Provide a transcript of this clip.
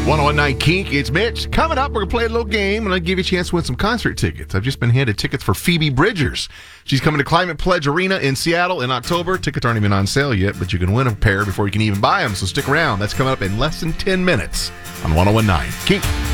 1019 Kink, it's Mitch. Coming up, we're going to play a little game, and I'll give you a chance to win some concert tickets. I've just been handed tickets for Phoebe Bridgers. She's coming to Climate Pledge Arena in Seattle in October. Tickets aren't even on sale yet, but you can win a pair before you can even buy them, so stick around. That's coming up in less than 10 minutes on 1019 Kink.